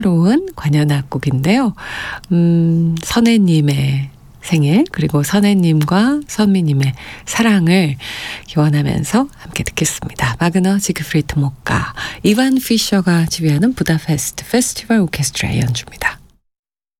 새로운 관현악 곡인데요. 선혜님의 생일 그리고 선혜님과 선미님의 사랑을 기원하면서 함께 듣겠습니다. 마그너 지그프리트 목가 이반 피셔가 지휘하는 부다페스트 페스티벌 오케스트라의 연주입니다.